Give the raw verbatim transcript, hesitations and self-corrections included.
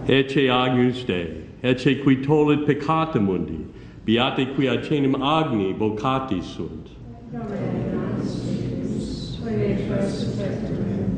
Ecce Agnus Dei, ecce qui tollit peccata mundi, beate qui ad cenem agni vocati sunt. Domine, non spiritus, tue retrosus